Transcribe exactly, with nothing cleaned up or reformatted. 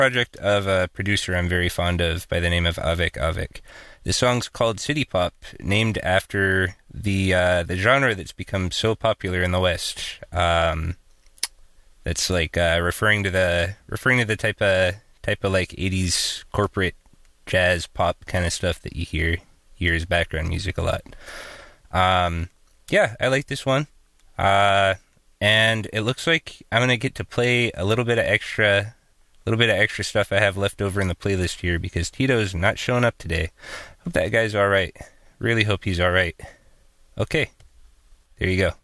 project of a producer I'm very fond of by the name of Avik Avik. The song's called City Pop, named after the uh, the genre that's become so popular in the West. Um, that's like uh, referring to the referring to the type of type of like eighties corporate jazz pop kind of stuff that you hear hear as background music a lot. Um, yeah, I like this one. Uh, and it looks like I'm gonna get to play a little bit of extra. A little bit of extra stuff I have left over in the playlist here because Tito's not showing up today. Hope that guy's alright. Really hope he's alright. Okay, there you go.